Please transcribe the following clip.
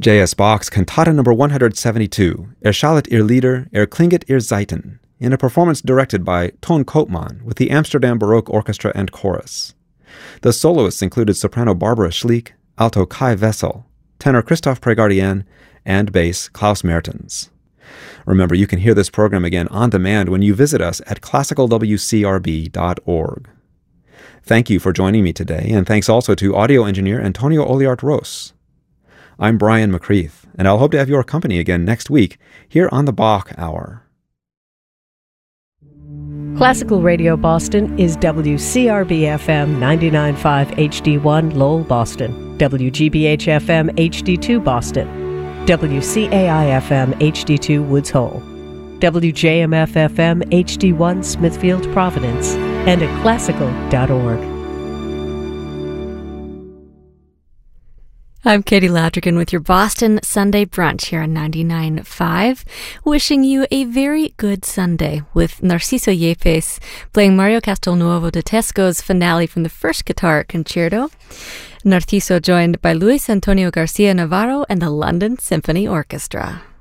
J.S. Bach's Cantata No. 172, Schallet ihr Lieder, klinget ihr Saiten, in a performance directed by Ton Koopman with the Amsterdam Baroque Orchestra and Chorus. The soloists included soprano Barbara Schliek, alto Kai Wessel, tenor Christoph Pregardien, and bass Klaus Mertens. Remember, you can hear this program again on demand when you visit us at classicalwcrb.org. Thank you for joining me today, and thanks also to audio engineer Antonio Oliart-Ros. I'm Brian McCreath, and I'll hope to have your company again next week here on the Bach Hour. Classical Radio Boston is WCRB-FM 99.5 HD1 Lowell, Boston, WGBH-FM HD2 Boston, WCAI-FM HD2 Woods Hole, WJMF-FM HD1 Smithfield, Providence, and at classical.org. I'm Katie Ladrigan with your Boston Sunday Brunch here on 99.5, wishing you a very good Sunday with Narciso Yepes playing Mario Castelnuovo de Tesco's finale from the first guitar concerto. Narciso joined by Luis Antonio Garcia Navarro and the London Symphony Orchestra.